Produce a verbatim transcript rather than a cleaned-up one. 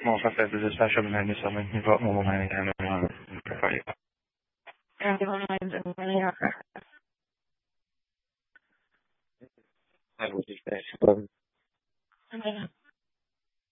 small stuff that there's a special behind this something. You've got mobile money and I'm prefer you. And mobile money and money are I would just say,